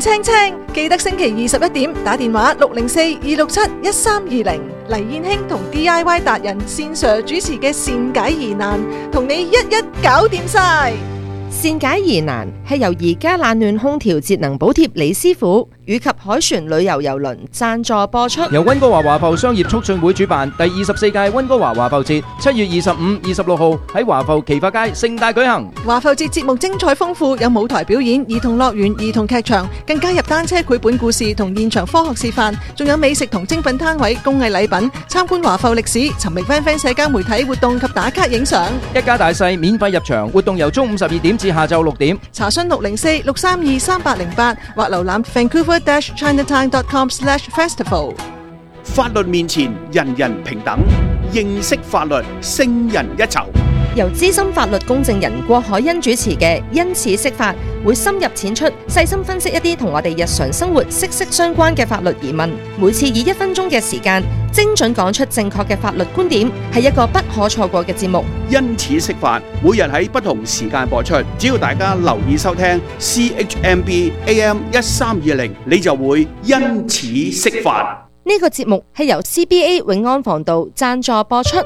青青記得星期21點打電話604-267-1320，黎燕卿同 DIY 達人線上主持嘅善解疑難，同你一搞掂晒。 善解疑難係由而家冷暖空調節能補貼李師傅以及海船旅遊郵輪贊助播出。 由溫哥華華埠商業促進會主辦第24屆溫哥華華埠節，7月25、26號喺華埠奇發街盛大舉行。 華埠節節目精彩豐富，有舞台表演、兒童樂園、兒童劇場，更加入單車繪本故事同現場科學示範，仲有美食同精品攤位、工藝禮品，參觀華埠歷史，尋覓 FanFan 社交媒體活動及打卡影相。 一家大細免費入場，活動由中午12點至下晝6點。 查詢604-632-3808或瀏覽 Vancouver-Chinatown.com/festival。 法律面前人人平等，認識法律勝人一籌。 由資深法律公證人郭海欣主持嘅因此釋法，會深入淺出，細心分析一啲同我哋日常生活息息相關嘅法律疑問。每次以1分鐘嘅時間，精準講出正確嘅法律觀點，係一個不可錯過嘅節目。 因此釋法，每日喺不同時間播出，只要大家留意收聽 CHMB AM 1320，你就會因此釋法。 呢個節目係由 CBA 永安防道贊助播出。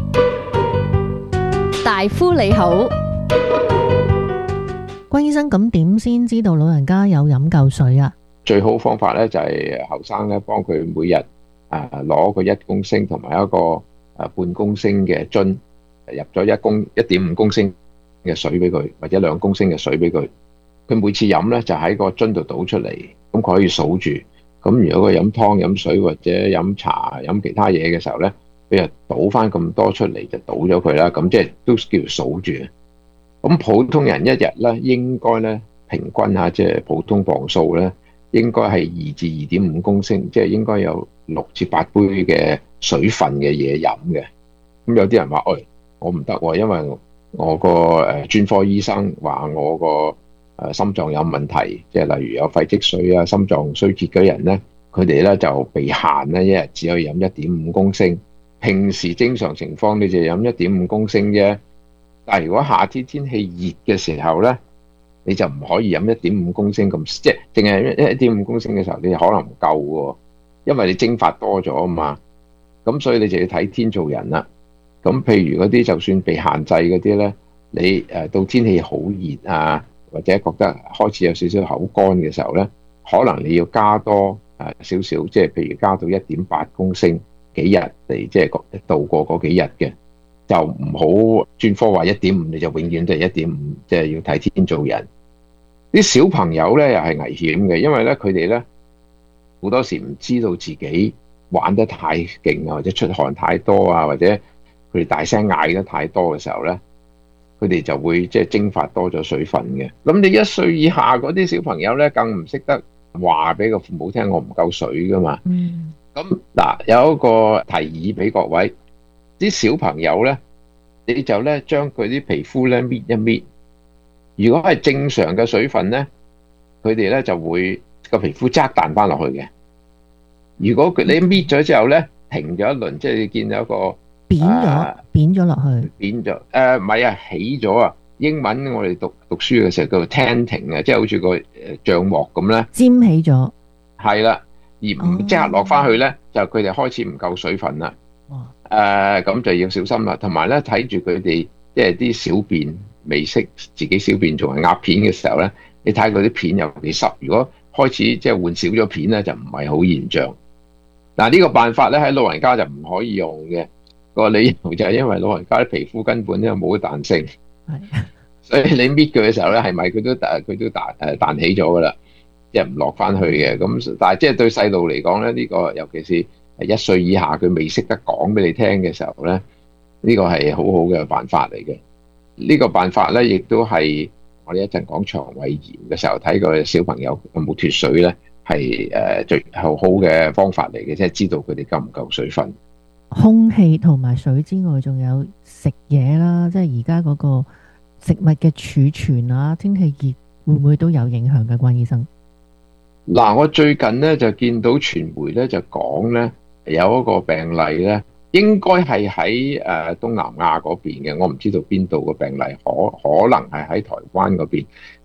大夫你好，關醫生，咁點先知道老人家有飲夠水啊？ 最好方法咧就係後生咧幫佢每日攞個1公升同埋一個半公升嘅樽，入咗1.5公升嘅水俾佢，或者2公升嘅水俾佢。佢每次飲咧就喺個樽度倒出嚟，咁佢可以數住。咁如果佢飲湯、飲水或者飲茶、飲其他嘢嘅時候咧，佢就倒翻咁多出嚟就倒咗佢啦。咁即係都叫數住。咁普通人一日咧應該咧平均下，即係普通磅數咧應該係2至2.5公升，即係應該有6至8杯嘅水分嘅嘢飲嘅。咁有啲人話：我唔得喎，因為我個專科醫生話我個心臟有問題，即係例如有肺積水啊、心臟衰竭嘅人咧，佢哋咧就被限咧一日只可以飲1.5公升。平時正常情況你就飲1.5公升啫。但係如果夏天天氣熱嘅時候咧，你就唔可以飲1.5公升咁，即係淨係1.5公升嘅時候，你可能唔夠喎，因為你蒸發多咗啊嘛。咁所以你就要睇天做人啦。咁譬如嗰啲就算被限制嗰啲咧，你到天氣好熱啊，或者覺得開始有少少口乾嘅時候咧，可能你要加多少少，即係譬如加到1.8公升幾日嚟，即係度過嗰幾日嘅，就唔好專科話1.5，你就永遠都係1.5，即係要睇天做人。啲小朋友咧又係危險嘅，因為咧佢哋咧好多時唔知道自己玩得太勁啊，或者出汗太多啊，或者佢哋大聲嗌得太多嘅時候咧，佢哋就會即係蒸發多咗水分嘅。咁你1歲以下嗰啲小朋友咧，更唔識得話俾個父母聽我唔夠水噶嘛。咁嗱，有一個提議俾各位，啲小朋友咧，你就咧將佢啲皮膚咧搣一搣。如果係正常嘅水分咧，佢哋咧就會個皮膚即刻彈翻落去嘅。如果你搣咗之後咧，停咗一輪，即係你見有一個扁咗落去， 扁咗唔係啊，起咗啊！英文我哋讀書嘅時候叫做 tanning 啊，即係好似個帳幕咁咧， 尖起咗， 係啦。而唔即刻落翻去咧，就佢哋開始唔夠水分啦。咁就要小心啦。同埋咧，睇住佢哋即係啲小便未識自己小便仲係壓片嘅時候咧，你睇佢啲片有幾濕。如果開始即係換少咗片咧，就唔係好現象。嗱，呢個辦法咧喺老人家就唔可以用嘅。個理由就係因為老人家啲皮膚根本咧冇彈性，所以你搣佢嘅時候咧，係咪佢都彈起咗噶啦？即係唔落翻去嘅。咁但係即係對細路嚟講咧，呢個尤其是1歲以下佢未識得講俾你聽嘅時候咧，呢個係好好嘅辦法嚟嘅。呢個辦法咧，亦都係我哋一陣講腸胃炎嘅時候睇個小朋友有冇脫水咧，係最好嘅方法嚟嘅，即係知道佢哋夠唔夠水分。 空氣同埋水之外，仲有食嘢啦，即係而家嗰個食物嘅儲存啊，天氣熱會唔會都有影響嘅？關醫生， 嗱，我最近咧就見到傳媒咧就講咧有一個病例咧，應該係喺東南亞嗰邊嘅，我唔知道邊度個病例，可能係喺台灣嗰邊，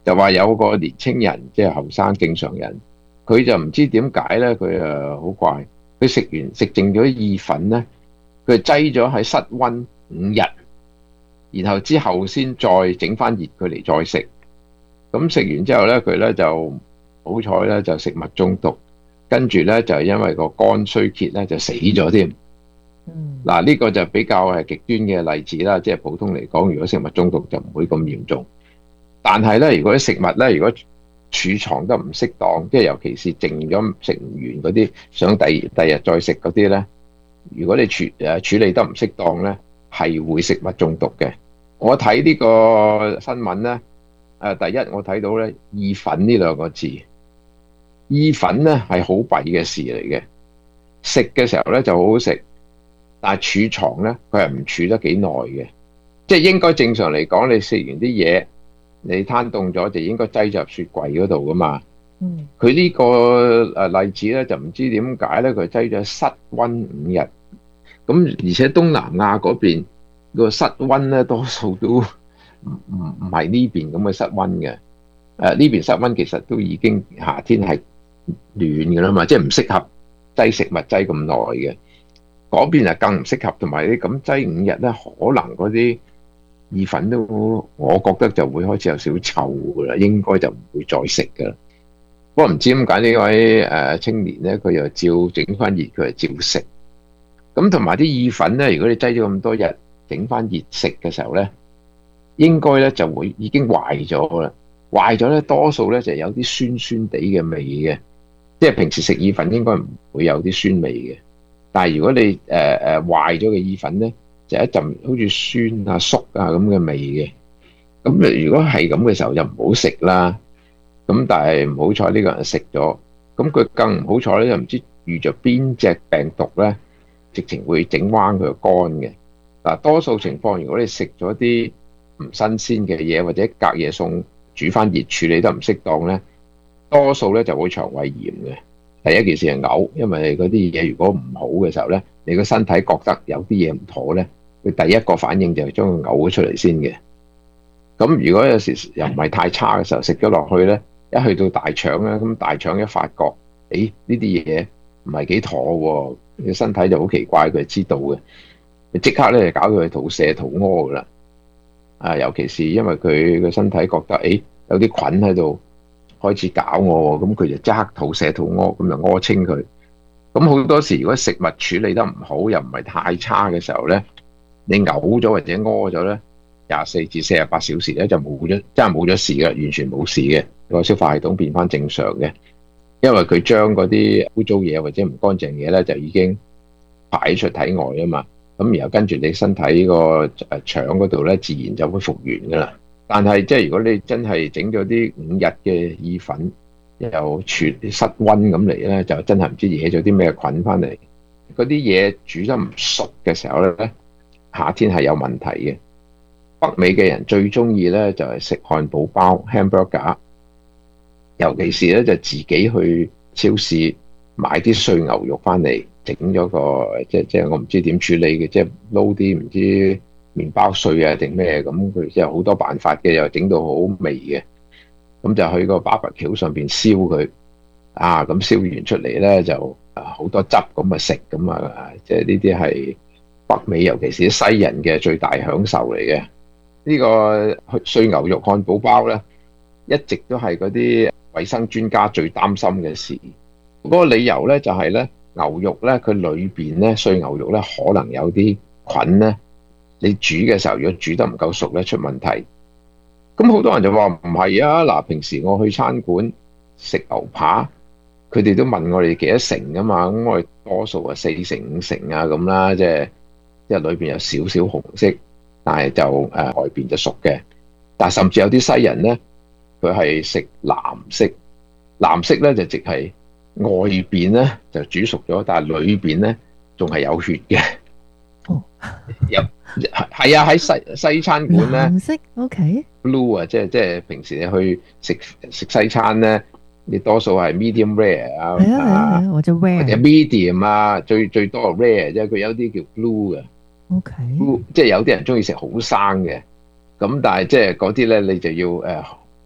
就話有個年青人，即係後生正常人，佢就唔知點解咧，佢好怪，佢食剩咗意粉咧，佢擠咗喺室溫5日，然後之後先再整翻熱佢嚟再食。咁食完之後咧，佢咧就好彩咧就食物中毒，跟住咧就因為個肝衰竭咧就死咗添。嗱，呢個就比較係極端嘅例子啦，即係普通嚟講，如果食物中毒就唔會咁嚴重。但係咧，如果啲食物咧，如果儲藏得唔適當，即係尤其是剩咗食唔完嗰啲，想第日再食嗰啲咧，如果你處理得唔適當咧，係會食物中毒嘅。我睇呢個新聞咧，第一我睇到咧意粉呢兩個字，意粉咧係好弊嘅事嚟嘅，食嘅時候咧就好好食。但係儲藏咧，佢係唔儲得幾耐嘅，即係應該正常嚟講，你食完啲嘢，你攤凍咗就應該擠咗入雪櫃嗰度噶嘛。佢呢個例子咧就唔知點解咧，佢擠咗室溫5日，咁而且東南亞嗰邊個室溫咧多數都唔係呢邊咁嘅室溫嘅。呢邊室溫其實都已經夏天係暖噶啦嘛，即係唔適合擠食物擠咁耐嘅。嗰邊係更唔適合，同埋你咁擠5日咧，可能嗰啲意粉都，我覺得就會開始有少少臭噶啦，應該就唔會再食噶啦。不過唔知點解呢位青年咧，佢又照整翻熱，佢係照食。咁同埋啲意粉咧，如果你擠咗咁多日，整翻熱食嘅時候咧，應該咧就會已經壞咗啦。壞咗咧，多數咧就有啲酸酸地嘅味嘅，即係平時食意粉應該唔會有啲酸味嘅。但係如果你壞咗嘅意粉咧，就一陣好似酸啊、縮啊咁嘅味嘅。咁如果係咁嘅時候就唔好食啦。咁但係唔好彩呢個人食咗，咁佢更唔好彩咧，就唔知遇着邊隻病毒咧，直情會整彎佢個肝嘅。嗱，多數情況如果你食咗啲唔新鮮嘅嘢，或者隔夜餸煮翻熱處理得唔適當咧，多數咧就會腸胃炎嘅。第一件事係嘔，因為嗰啲嘢如果唔好嘅時候咧，你個身體覺得有啲嘢唔妥咧，佢第一個反應就係將佢嘔咗出嚟先嘅。咁如果有時又唔係太差嘅時候，食咗落去咧，一去到大腸咧，咁大腸一發覺，呢啲嘢唔係幾妥喎，你身體就好奇怪，佢係知道嘅，你即刻咧就搞到佢肚瀉肚屙噶啦。尤其是因為佢個身體覺得，有啲菌喺度開始搞我，咁佢就即刻肚瀉肚屙，咁就屙清佢。咁好多時如果食物處理得唔好，又唔係太差嘅時候咧，你嘔咗或者屙咗咧，24至48小時咧就冇咗，真係冇咗事嘅，完全冇事嘅，個消化系統變翻正常嘅，因為佢將嗰啲污糟嘢或者唔乾淨嘢咧就已經排出體外啊嘛。咁然後跟住你身體個腸嗰度咧，自然就會復原噶啦。但係即係如果你真係整咗啲5日嘅意粉，又室溫咁嚟咧，就真係唔知惹咗啲咩菌翻嚟。嗰啲嘢煮得唔熟嘅時候咧，夏天係有問題嘅。北美嘅人最中意咧就係食漢堡包 hamburger， 尤其是咧就自己去超市買啲碎牛肉翻嚟，整咗個即係我唔知點處理嘅，即係撈啲唔知麵包碎啊定咩咁，佢即係好多辦法嘅，又整到好味嘅。咁就去個 barbecue 上邊燒佢，咁燒完出嚟咧就好多汁咁啊食，咁啊即係呢啲係北美尤其是啲西人嘅最大享受嚟嘅。呢個碎牛肉漢堡包咧，一直都係嗰啲衛生專家最擔心嘅事。嗰個理由咧就係咧，牛肉咧佢裏邊咧碎牛肉咧可能有啲菌咧，你煮嘅時候如果煮得唔夠熟咧出問題。咁好多人就話唔係啊，嗱，平時我去餐館食牛扒，佢哋都問我哋幾多成噶嘛，咁我哋多數4成5成啊咁啦，即係裏邊有少少紅色，但係就外邊就熟嘅。但係甚至有啲西人咧，佢係食藍色，藍色咧就即係外邊咧就煮熟咗，但係裏邊咧仲係有血嘅。 哦， 係啊，喺西餐館咧， 藍色 OK blue 啊，即係平時你去食西餐咧，你多數係 medium rare 啊， 係啊，或者 rare 或者 medium 啊，最多 rare 啫，佢有啲叫 blue 嘅。 OK， blue 即係有啲人中意食好生嘅，咁但係即係嗰啲咧，你就要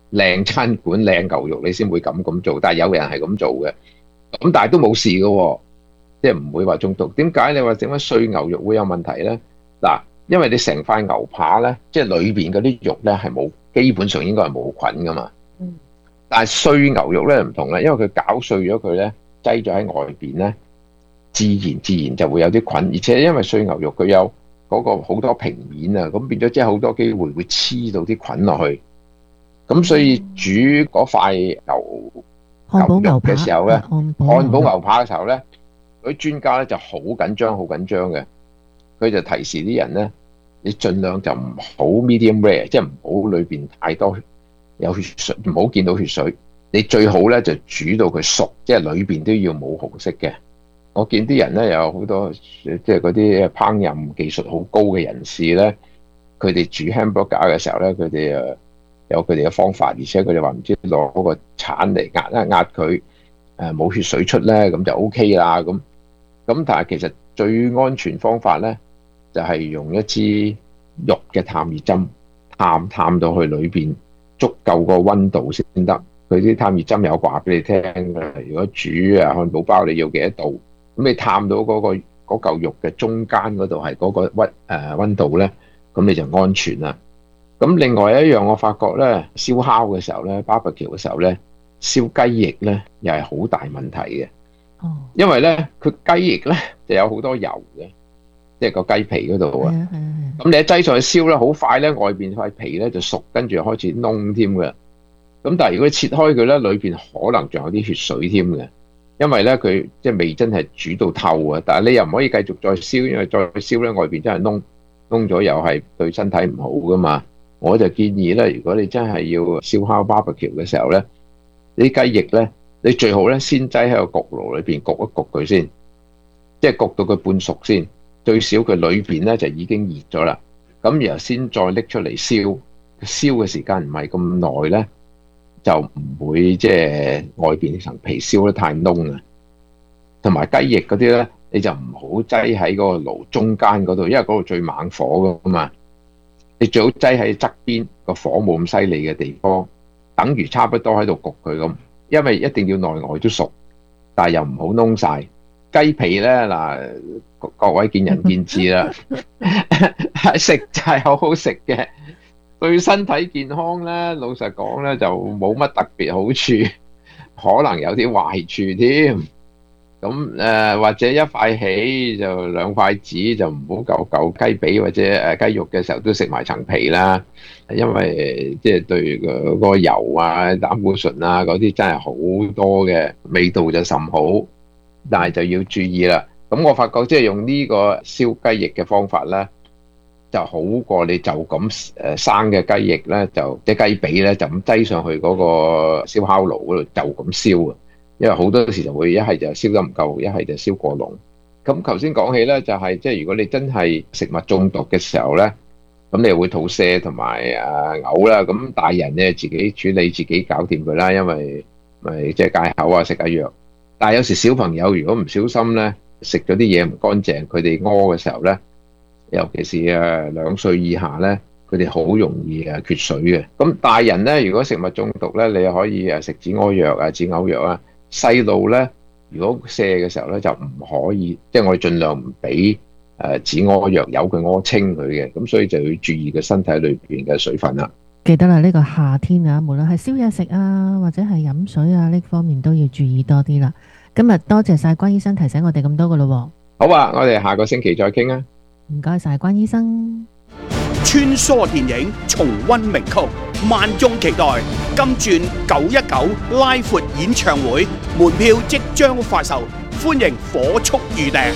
靚餐館靚牛肉你先會咁做，但係有人係咁做嘅，咁但係都冇事嘅喎，即係唔會話中毒。點解你話整翻碎牛肉會有問題咧？嗱，因為你成塊牛扒咧，即係裏邊嗰啲肉咧係冇，基本上應該係冇菌噶嘛。但係碎牛肉咧唔同啦，因為佢攪碎咗佢咧，擠咗喺外邊咧，自然就會有啲菌，而且因為碎牛肉佢有嗰個好多平面啊，咁變咗即係好多機會會黐到啲菌落去。咁所以煮嗰塊漢堡牛肉嘅時候咧，漢堡牛扒嘅時候咧，嗰啲專家咧就好緊張嘅，佢就提示啲人咧，你盡量就唔好 medium rare， 即係唔好裏邊太多有血水，唔好見到血水。你最好咧就煮到佢熟，即係裏邊都要冇紅色嘅。我見啲人咧有好多即係嗰啲烹飪技術好高嘅人士咧，佢哋煮 hamburger 嘅時候咧，佢哋有佢哋嘅方法，而且佢哋話唔知攞嗰個鏟嚟壓一壓佢，冇血水出咧，咁就 OK 啦。咁但係其實最安全方法咧，就係用一支肉嘅探熱針，探到去裏邊足夠個溫度先得。佢啲探熱針有話俾你聽嘅，如果煮漢堡包你要幾多度，咁你探到嗰嚿肉嘅中間嗰度係嗰個溫度咧，咁你就安全啦。咁另外一樣我發覺咧，燒烤嘅時候咧 ，barbecue 嘅時候咧，燒雞翼咧又係好大問題嘅。因為咧佢雞翼咧就有好多油嘅，即係個雞皮嗰度啊。咁你一擠上去燒咧，好快咧外邊塊皮咧就熟，跟住開始燶添嘅。咁但係如果你切開佢咧，裏邊可能仲有啲血水添嘅，因為咧佢即係未真係煮到透啊。但係你又唔可以繼續再燒，因為再燒咧外邊真係燶咗，又係對身體唔好噶嘛。我就建議咧，如果你真係要燒烤 barbecue 嘅時候咧，啲雞翼咧，你最好咧先擠喺個焗爐裏邊焗一焗佢先，即係焗到佢半熟先，最少佢裏邊咧就已經熱咗啦。咁然後先再拎出嚟燒，燒嘅時間唔係咁耐咧，就唔會即係外邊層皮燒得太燶啊。同埋雞翼嗰啲咧，你就唔好擠喺嗰個爐中間嗰度，因為嗰度最猛火噶嘛。你最好擠喺側邊個火冇咁犀利嘅地方，等於差不多喺度焗佢咁，因為一定要內外都熟，但係又唔好燶晒。雞皮咧嗱，各位見仁見智啦，食就係好好食嘅，對身體健康咧，老實講咧就冇乜特別好處，可能有啲壞處添。咁或者一塊起就兩塊紙，就唔好嚿雞髀或者雞肉嘅時候都食埋層皮啦，因為即係對嗰個油啊、膽固醇啊嗰啲真係好多嘅，味道就甚好，但係就要注意啦。咁我發覺即係用呢個燒雞翼嘅方法咧，就好過你就咁生嘅雞翼咧，就即係雞髀咧就咁擠上去嗰個燒烤爐嗰度就咁燒啊。因為好多時就會一係就燒得唔夠，一係就燒過濃。咁頭先講起咧，就係即係如果你真係食物中毒嘅時候咧，咁你會肚瀉同埋嘔啦。咁大人咧自己處理自己搞掂佢啦，因為咪即係戒口啊，食下藥。但係有時小朋友如果唔小心咧，食咗啲嘢唔乾淨，佢哋屙嘅時候咧，尤其是2歲以下咧，佢哋好容易缺水嘅。咁大人咧，如果食物中毒咧，你可以食止屙藥啊、止嘔藥啊。細路咧，如果瀉嘅時候咧，就唔可以，即係我哋盡量唔俾止屙藥，由佢屙清佢嘅。咁所以就要注意個身體裏邊嘅水分啦。 記得啦，呢個夏天啊，無論係燒嘢食啊，或者係飲水啊，呢方面都要注意多啲啦。今日多謝晒關醫生提醒我哋咁多噶咯。 好啊，我哋下個星期再傾啊。 唔該晒關醫生。 穿梭電影重溫名曲，萬眾期待金鑽919拉闊演唱會，門票即將發售，歡迎火速預訂。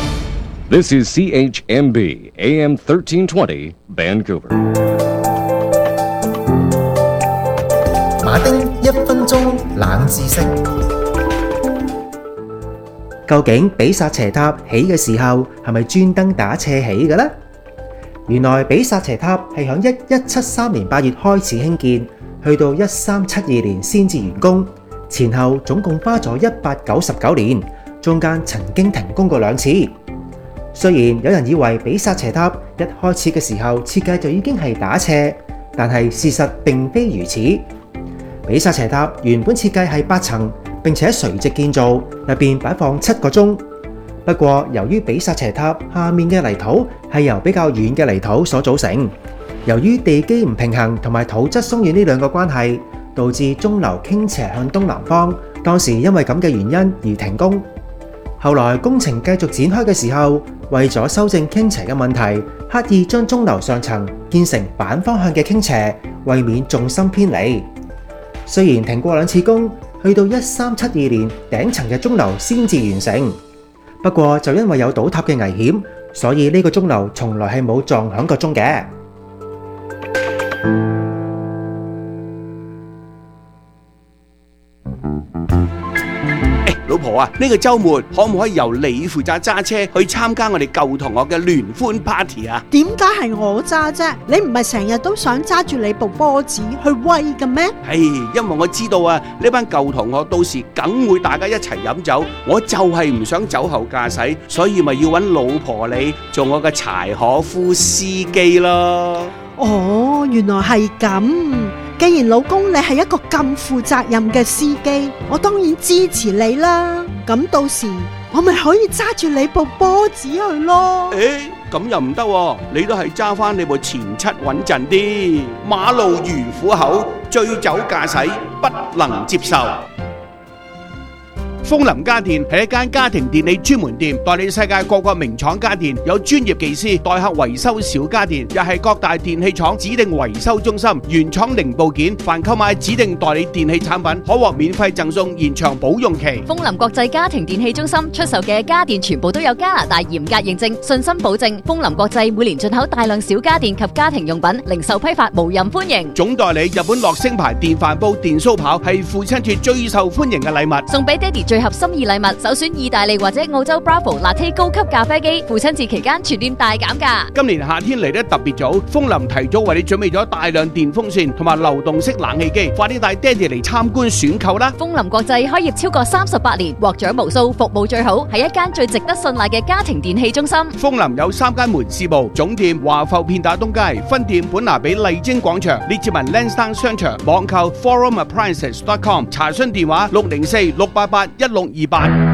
This is CHMB AM 1320 Vancouver。 馬丁1分鐘冷知識。究竟比薩斜塔起嘅時候係咪專登打斜起嘅呢？原來比薩斜塔係響1173年8月開始興建，去到1372年先至完工，前後總共花咗199年，中間曾經停工過2次。雖然有人以為比薩斜塔一開始嘅時候設計就已經係打斜，但係事實並非如此。 比薩斜塔原本設計係8層，並且垂直建造，入邊擺放7個鐘。不過由於比薩斜塔下面嘅泥土係由比較軟嘅泥土所組成，由於地基唔平衡同埋土質鬆軟呢兩個關係，導致鐘樓傾斜向東南方。當時因為咁嘅原因而停工。後來工程繼續展開嘅時候，為咗修正傾斜嘅問題，刻意將鐘樓上層建成反方向嘅傾斜，為免重心偏離。雖然停過2次工，去到1372年頂層嘅鐘樓先至完成。不過就因為有倒塌嘅危險，所以呢個鐘樓從來係冇撞響過鐘嘅。 老婆啊，呢個週末可唔可以由你負責揸車去參加我哋舊同學嘅聯歡 party 啊？ 點解係我揸啫？你唔係成日都想揸住你部波子去威嘅咩？ 因為我知道啊，呢班舊同學到時梗會大家一齊飲酒，我就係唔想酒後駕駛，所以咪要揾老婆你做我嘅柴可夫司機咯。 哦，原來係咁。既然老公你係一個咁負責任嘅司機，我當然支持你啦。咁到時我咪可以揸住你部波子去咯。 咁又唔得喎，你都係揸翻你部前七穩陣啲。馬路如虎口，醉酒駕駛不能接受。風林家電係一間家庭電器專門店，代理世界各個名廠家電，有專業技師代客維修小家電，又係各大電器廠指定維修中心，原廠零部件，凡購買指定代理電器產品，可獲免費贈送延長保用期。 風林國際家庭電器中心出售嘅家電全部都有加拿大嚴格認證，信心保證。風林國際每年進口大量小家電及家庭用品，零售批發無任歡迎。 總代理日本樂聲牌電飯煲、電酥刨係父親節最受歡迎嘅禮物， 送俾爹哋最合心意禮物，首選意大利或者澳洲 Bravo Latte 高級咖啡機。父親節期間全店大減價。 今年夏天嚟得特別早，風林提早為你準備咗大量電風扇同埋流動式冷氣機，快啲帶爹哋嚟參觀選購啦！ 風林國際開業超過38年，獲獎無數，服務最好，係一間最值得信賴嘅家庭電器中心。 風林有3間門市部，總店華埠片打東街，分店本拿比麗晶廣場，列治文 Lansdowne 商場，網購 forumappliances.com， 查詢電話604-688-1628。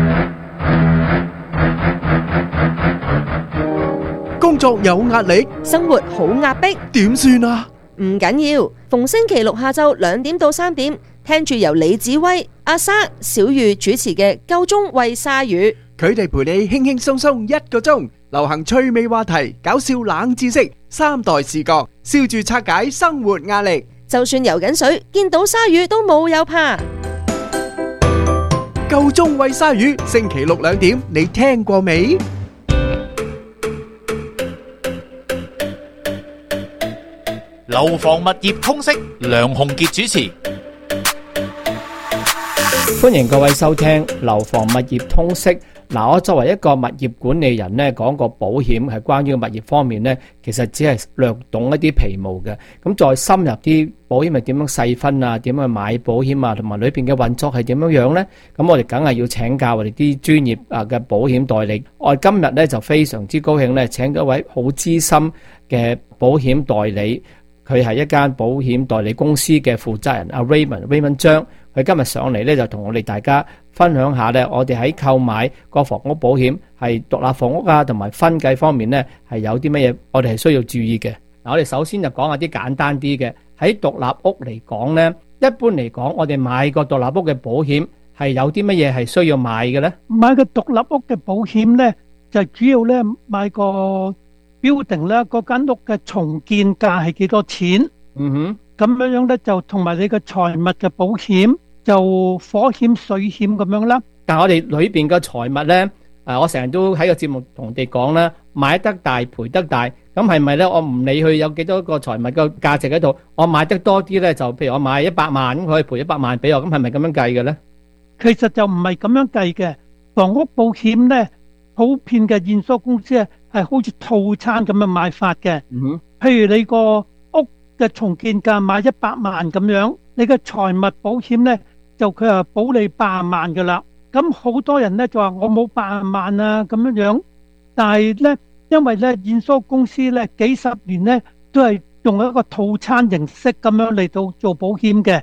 工作有壓力， 生活好壓迫， 點算啊？ 唔緊要，逢星期六下晝2點到3點，聽住由李子威、阿生、小玉主持嘅夠鐘喂鯊魚， 佢哋陪你輕輕鬆鬆1個鐘，流行趣味話題、搞笑冷知識、3代視角，笑住拆解生活壓力。 就算游緊水，見到鯊魚都冇有怕。 夠鐘喂鯊魚，星期六2點，你聽過未？ 樓房物業通識，梁鴻傑主持。 歡迎各位收聽樓房物業通識。我作為一個物業管理人呢，講個保險係關於物業方面呢，其實只係略懂一啲皮毛嘅。咁再深入啲，保險係點樣細分啊？點樣買保險啊？同埋裏邊嘅運作係點樣樣呢？咁我哋梗係要請教我哋啲專業嘅保險代理。我哋今日呢就非常之高興呢，請咗一位好資深嘅保險代理。佢係一間保險代理公司嘅負責人阿 Raymond 張，佢今日上嚟咧就同我哋大家分享下咧，我哋喺購買個房屋保險係獨立房屋啊，同埋分計方面咧係有啲乜嘢我哋係需要注意嘅。嗱，我哋首先就講下啲簡單啲嘅，喺獨立屋嚟講咧，一般嚟講我哋買個獨立屋嘅保險係有啲乜嘢係需要買嘅咧？ 買個獨立屋嘅保險咧，就主要咧買個building咧，嗰間屋嘅重建價係幾多錢？咁樣咧就同埋你嘅財物嘅保險，就火險、水險咁樣啦。 但係我哋裏邊嘅財物咧，我成日都喺個節目同你哋講啦，買得大賠得大。咁係咪咧？我唔理佢有幾多個財物嘅價值喺度，我買得多啲咧，就譬如我買100萬，咁佢可以賠100萬俾我，咁係咪咁樣計嘅咧？ 其實就唔係咁樣計嘅。房屋保險咧，普遍嘅驗收公司係好似套餐咁樣買法嘅。譬如你個屋嘅重建價買100萬咁樣，你嘅財物保險咧就佢係保你80萬噶啦。咁好多人咧就話我冇80萬啊咁樣，但係咧因為咧驗收公司咧幾十年咧都係用一個套餐形式咁樣嚟到做保險嘅，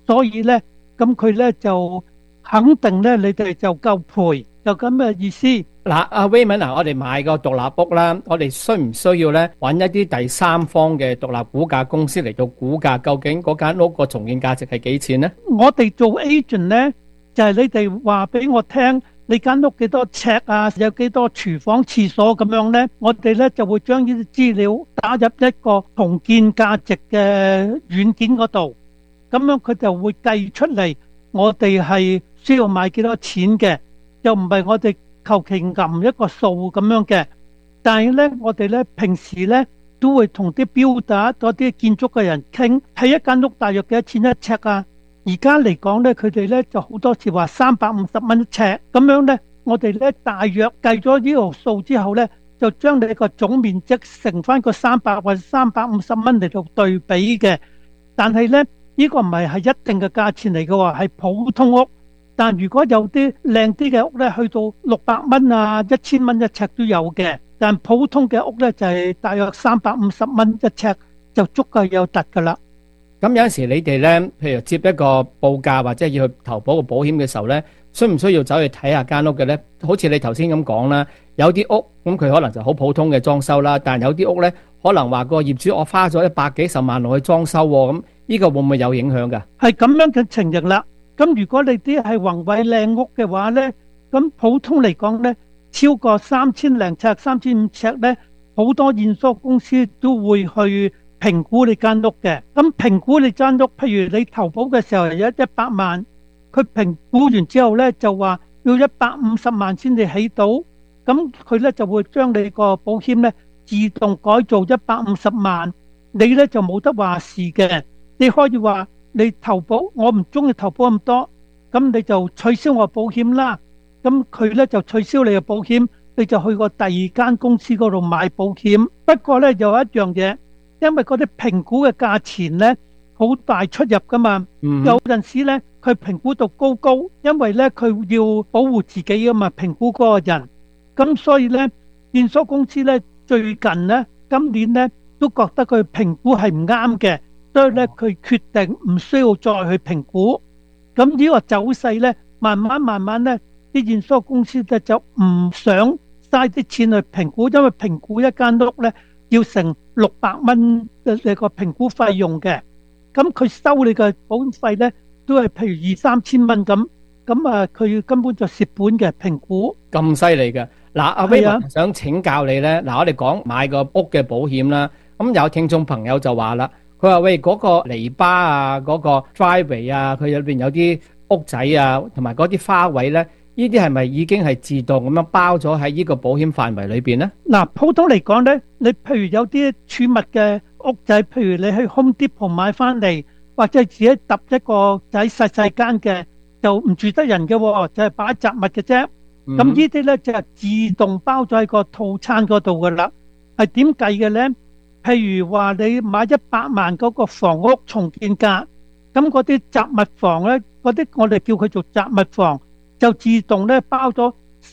所以呢，咁佢呢就肯定呢，你哋就夠賠，就咁嘅意思。 嗱，阿 Raymond 啊，我哋買個獨立屋啦，我哋需唔需要咧揾一啲第三方嘅獨立估價公司嚟到估價，究竟嗰間屋個重建價值係幾錢呢？ 我哋做 agent 呢，就係你哋話俾我聽，你間屋幾多尺啊，有幾多廚房、廁所咁樣呢，我哋呢就會將呢啲資料打入一個重建價值嘅軟件嗰度，咁樣佢就會計出嚟，我哋係需要買幾多錢嘅，又唔係我哋求其撳一個數咁樣嘅。但係呢，我哋呢平時呢都會同啲標打嗰啲建築嘅人傾，睇一間屋大約幾多錢一尺啊？而家嚟講呢，佢哋呢就好多時話350蚊一尺，咁樣呢，我哋呢大約計咗呢條數之後呢，就將你個總面積乘翻個300或者350蚊嚟到對比嘅。但係呢，呢個唔係一定嘅價錢嚟嘅喎，係普通屋。但如果有啲靚啲嘅屋呢，去到600蚊啊、1000蚊一尺都有嘅。但普通嘅屋呢，就係大約350蚊一尺就足夠有突㗎啦。 咁有陣時你哋呢，譬如接一個報價或者要去投保個保險嘅時候呢，需唔需要走去睇下間屋嘅呢？好似你頭先咁講啦，有啲屋咁佢可能就好普通嘅裝修啦，但有啲屋呢，可能話個業主我花咗100幾十萬落去裝修喎，咁呢個會唔會有影響㗎？係咁樣嘅情形啦。咁如果你啲係宏偉靚屋嘅話呢，咁普通嚟講呢，超過3000零尺、3500尺呢，好多驗收公司都會去評估你間屋嘅。咁評估你間屋，譬如你投保嘅時候有100萬，佢評估完之後呢，就話要150萬先至起到，咁佢呢就會將你個保險呢自動改造150萬，你呢就冇得話事嘅。你可以話你投保，我唔中意投保咁多，咁你就取消我保險啦。咁佢呢就取消你嘅保險，你就去個第二間公司嗰度買保險。不過呢，有一樣嘢，因為嗰啲評估嘅價錢呢好大出入噶嘛，有陣時呢佢評估到高，因為呢佢要保護自己噶嘛，評估嗰個人。咁所以呢，驗收公司呢最近呢，今年呢都覺得佢評估係唔啱嘅。所以咧，佢決定唔需要再去評估。咁呢個走勢咧，慢慢咧，啲驗收公司咧就唔想嘥啲錢去評估，因為評估一間屋咧要成600蚊嘅個評估費用嘅。咁佢收你嘅保險費咧，都係譬如2-3千蚊咁。咁啊，佢根本就蝕本嘅評估。咁犀利嘅。嗱，阿 Raymond 想請教你咧，嗱，我哋講買個屋嘅保險啦。咁有聽眾朋友就話啦。佢話喂，嗰個籬笆啊，嗰個 driveway 啊，佢入邊有啲屋仔啊，同埋嗰啲花位咧，呢啲係咪已經係自動咁樣包咗喺呢個保險範圍裏邊咧？嗱，普通嚟講咧，你譬如有啲儲物嘅屋仔，譬如你去 Home Depot 買翻嚟，或者自己揼一個仔細細間嘅，就唔住得人嘅，就係擺雜物嘅啫。咁呢啲咧就係自動包咗喺個套餐嗰度噶啦。係點計嘅咧？譬如話你買100萬嗰個房屋重建價，咁嗰啲雜物房咧，嗰啲我哋叫佢做雜物房，就自動咧包咗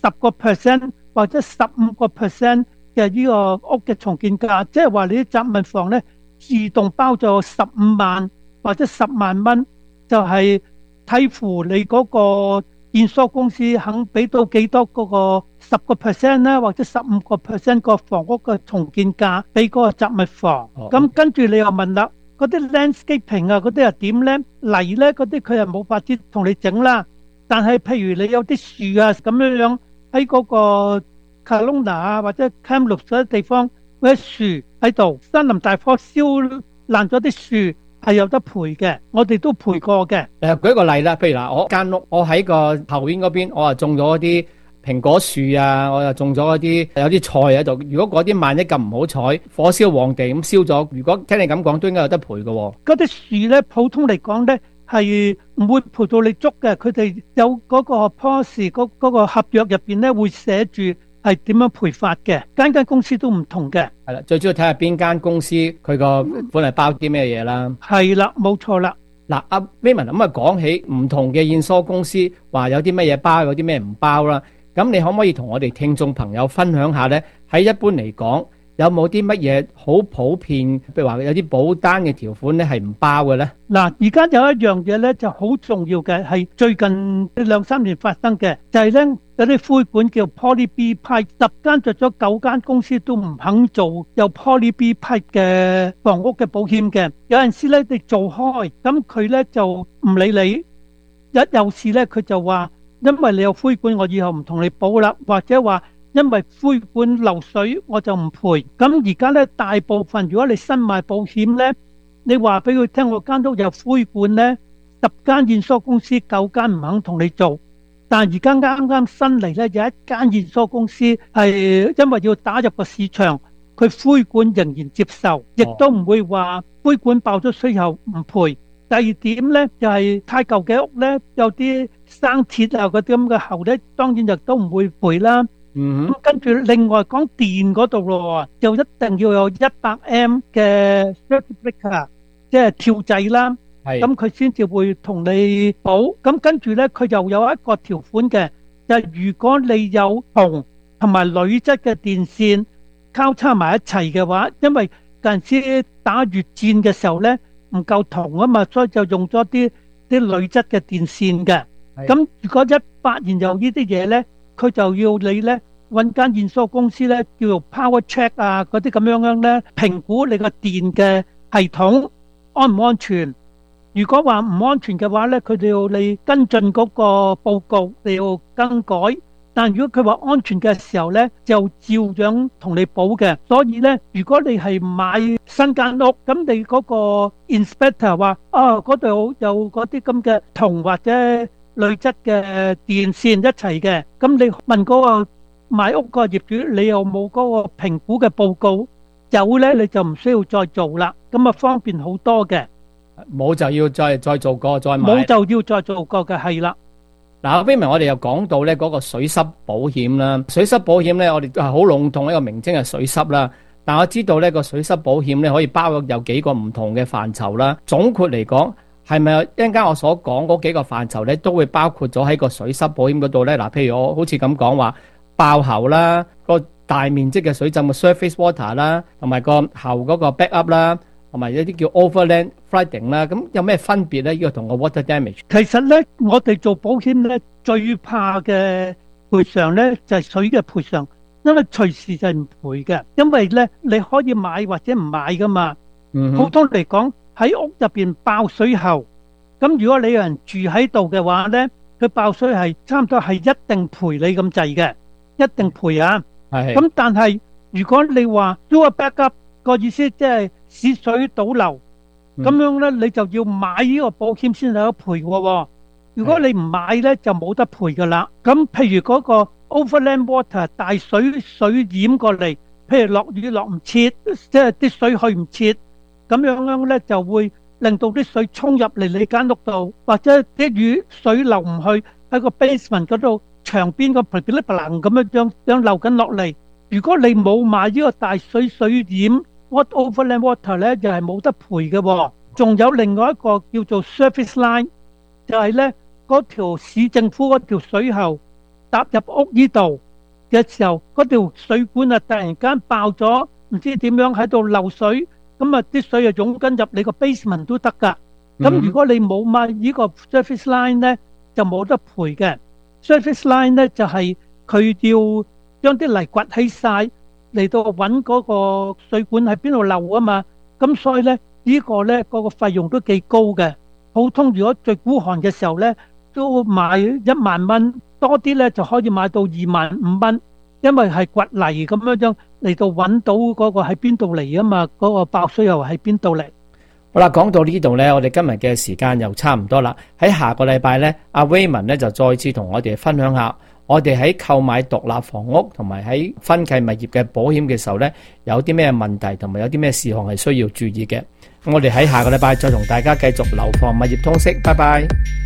10% 或者15% 嘅呢個屋嘅重建價，即係話你啲雜物房咧自動包咗15萬或者10萬蚊，就係睇乎你嗰個驗收公司肯俾到幾多嗰個10% 咧，或者15% 個房屋嘅重建價俾嗰個雜物房。咁跟住你又問啦，嗰啲 landscaping 啊，嗰啲又點咧？泥咧嗰啲佢又冇法子同你整啦。但係譬如你有啲樹啊咁樣樣喺嗰個 Kelowna 啊或者 Kamloops 嗰啲地方，嗰啲樹喺度，森林大火燒爛咗啲樹。係有得賠嘅，我哋都賠過嘅。舉個例啦，譬如嗱，我間屋，我喺個後院嗰邊，我啊種咗啲蘋果樹啊，我又種咗有啲菜喺度。如果嗰啲萬一咁唔好彩，火燒旺地咁燒咗，如果聽你咁講，都應該有得賠嘅。嗰啲樹咧，普通嚟講咧係唔會賠到你足嘅。佢哋有嗰個 policy 嗰個合約入邊咧會寫住係點樣賠法嘅，間公司都唔同嘅。係啦，最主要睇下邊間公司佢個款係包啲咩嘢啦。係啦，冇錯啦。嗱，阿 Raymond 咁啊，講起唔同嘅驗收公司話有啲乜嘢包，有啲咩唔包啦。咁你可唔可以同我哋聽眾朋友分享下呢？喺一般嚟講， 有冇啲乜嘢好普遍，譬如話有啲保單嘅條款咧係唔包嘅咧？ 嗱，而家有一樣嘢咧就好重要嘅，係最近2-3年發生嘅，就係咧有啲灰管叫 Poly B 批，10間着咗9間公司都唔肯做有 Poly B 批嘅房屋嘅保險嘅。有陣時咧你做開，咁佢咧就唔理你，一有事咧佢就話，因為你有灰管，我以後唔同你保啦，或者話因為灰管漏水我就唔賠。咁而家咧大部分如果你新買保險咧，你話俾佢聽我間屋有灰管咧，10間驗疏公司9間唔肯同你做。但而家啱啱新嚟咧有一間驗疏公司係因為要打入個市場，佢灰管仍然接受，亦都唔會話灰管爆咗水後唔賠。第二點咧就係太舊嘅屋咧，有啲生鐵啊嗰啲咁嘅喉咧，當然亦都唔會賠啦。咁跟住另外講電嗰度咯，就一定要有100M 嘅 circuit breaker， 即係跳掣啦。咁佢先至會同你保。咁跟住咧，佢又有一個條款嘅，就係如果你有銅同埋鋁質嘅電線交叉埋一齊嘅話，因為嗰陣時打越戰嘅時候咧唔夠銅啊嘛，所以就用咗啲鋁質嘅電線嘅。咁如果一發現有呢啲嘢咧，佢就要你咧揾間驗疏公司咧，叫做 Power Check 啊嗰啲咁樣咧，評估你個電嘅系統安唔安全。如果話唔安全嘅話咧，佢哋要你跟進嗰個報告，你要更改。但如果佢話安全嘅時候咧，就照樣同你補嘅。所以咧，如果你係買新間屋，咁你嗰個 inspector 話嗰度有嗰啲咁嘅銅或者鋁質嘅電線一齊嘅，咁你問嗰個買屋個業主，你有冇嗰個評估嘅報告？有咧，你就唔需要再做啦，咁啊方便好多嘅。 冇就要再做過再買， 冇就要再做過嘅，係啦。 嗱，Raymond，我哋又講到咧嗰個水濕保險啦。水濕保險咧，我哋都係好籠統一個名稱係水濕啦。但我知道呢個水濕保險咧可以包有幾個唔同嘅範疇啦。總括嚟講，係咪一陣間我所講嗰幾個範疇咧都會包括咗喺個水濕保險嗰度咧？嗱，譬如我好似咁講話爆喉啦，個大面積嘅水浸嘅 surface water 啦，同埋個喉嗰個 backup 啦，同埋一啲叫 overland flooding 啦，咁有咩分別咧？呢個同個 water damage。 其實咧，我哋做保險咧最怕嘅賠償咧就係水嘅賠償，因為隨時就係唔賠嘅，因為咧你可以買或者唔買噶嘛。普通嚟講喺屋入邊爆水喉，咁如果你有人住喺度嘅話咧，佢爆水係差唔多係一定賠你咁滯嘅，一定賠啊。咁但係如果你話 do a backup 個意思即係使水倒流，咁樣咧你就要買呢個保險先有得賠嘅。如果你唔買咧就冇得賠噶啦。咁譬如嗰個 overland water 大水淹過嚟，譬如落雨落唔切，即係啲水去唔切，咁樣咧就會令到啲水沖入嚟你間屋度，或者啲雨水流唔去喺個 basement 嗰度牆邊個噼哩啪啦咁樣流緊落嚟。如果你冇買呢個大水淹 overland water 咧，就係冇得賠嘅。仲有另外一個叫做 surface line， 就係咧嗰條市政府嗰條水喉踏入屋呢度嘅時候，嗰條水管啊突然間爆咗，唔知點樣喺度漏水，咁啊啲水啊湧緊入你個 basement 都得噶。咁如果你冇買呢個 surface line 咧，就冇得賠嘅。surface line 咧就係佢要將啲泥掘起晒嚟到揾嗰個水管喺邊度漏啊嘛。咁所以咧呢個咧嗰個費用都幾高嘅。普通如果最孤寒嘅時候咧，都買1萬蚊，多啲咧就可以買到25000蚊，因為係掘泥咁樣嚟到揾到嗰個喺邊度嚟啊嘛，嗰個爆水又喺邊度嚟。 好啦，講到呢度呢，我哋今日嘅時間又差唔多啦。喺下個禮拜呢，阿 Raymond 呢就再次同我哋分享下，我哋喺購買獨立房屋同埋喺分契物業嘅保險嘅時候呢，有啲咩問題同埋有啲咩事項係需要注意嘅。咁我哋喺下個禮拜再同大家繼續流放物業通識，拜拜。